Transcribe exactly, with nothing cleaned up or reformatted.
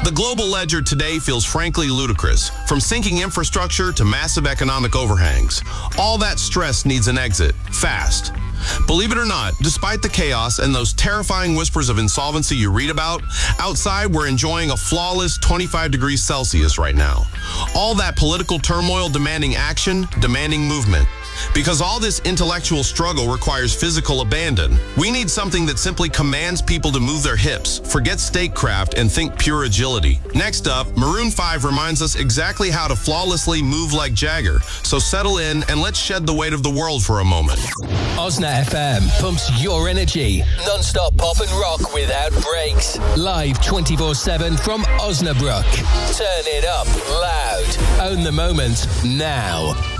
The global ledger today feels frankly ludicrous, from sinking infrastructure to massive economic overhangs. All that stress needs an exit, fast. Believe it or not, despite the chaos and those terrifying whispers of insolvency you read about, outside we're enjoying a flawless twenty-five degrees Celsius right now. All that political turmoil demanding action, demanding movement. Because all this intellectual struggle requires physical abandon, we need something that simply commands people to move their hips, forget statecraft, and think pure agility. Next up, Maroon five reminds us exactly how to flawlessly move like Jagger. So settle in and let's shed the weight of the world for a moment. Osna F M pumps your energy. Non-stop pop and rock without breaks. Live twenty-four seven from Osnabrück. Turn it up loud. Own the moment now.